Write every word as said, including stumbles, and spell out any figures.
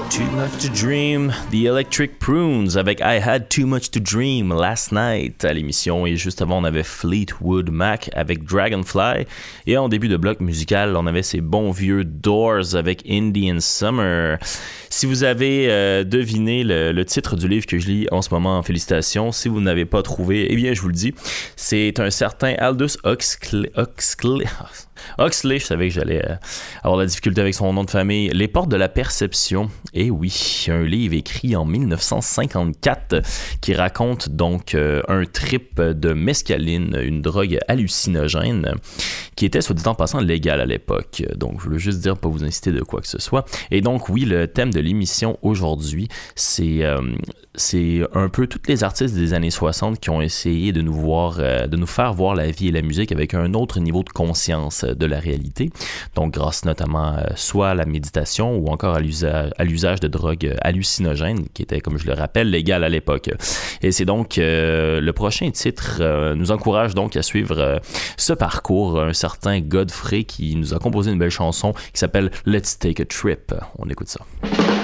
Too Much to Dream, The Electric Prunes avec I Had Too Much to Dream Last Night à l'émission. Et juste avant, on avait Fleetwood Mac avec Dragonfly. Et en début de bloc musical, on avait ces bons vieux Doors avec Indian Summer. Si vous avez euh, deviné le, le titre du livre que je lis en ce moment, félicitations. Si vous n'avez pas trouvé, eh bien, je vous le dis, c'est un certain Aldous Huxley. Huxley. Huxley, je savais que j'allais euh, avoir la difficulté avec son nom de famille. Les portes de la perception. Et oui, un livre écrit en dix-neuf cent cinquante-quatre qui raconte donc euh, un trip de mescaline, une drogue hallucinogène qui était, soit dit en passant, légale à l'époque. Donc, je veux juste dire, pas vous inciter de quoi que ce soit. Et donc, oui, le thème de l'émission aujourd'hui, c'est... Euh, c'est un peu tous les artistes des années soixante qui ont essayé de nous voir, euh, de nous faire voir la vie et la musique avec un autre niveau de conscience de la réalité. Donc, grâce notamment euh, soit à la méditation ou encore à l'usage, à l'usage de drogues hallucinogènes, qui étaient, comme je le rappelle, légales à l'époque. Et c'est donc euh, le prochain titre euh, nous encourage donc à suivre euh, ce parcours. Un certain Godfrey qui nous a composé une belle chanson qui s'appelle Let's Take a Trip. On écoute ça.